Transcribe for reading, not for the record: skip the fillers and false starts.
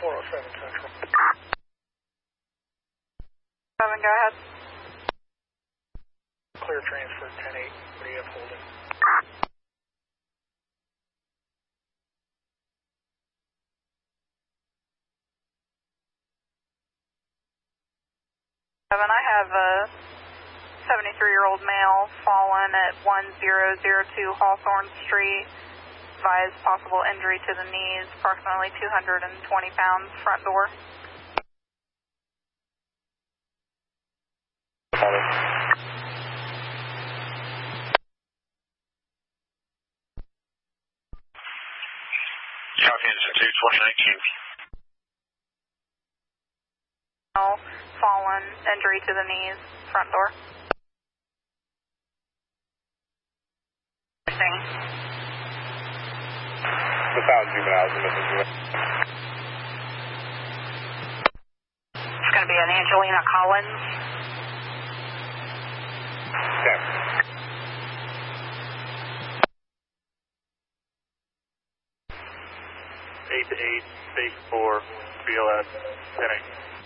407 Central. 7, go ahead. Clear transfer 10-8. What do you have holding? I have a 73-year-old male fallen at 1002 Hawthorne Street. Advised possible injury to the knees, approximately 220 pounds, front door. Copy Institute 2019. Fallen, injury to the knees, front door. Without juveniles in this unit. It's going to be an Angelina Collins. Okay. 8-8, base 4, BLS, 10-8.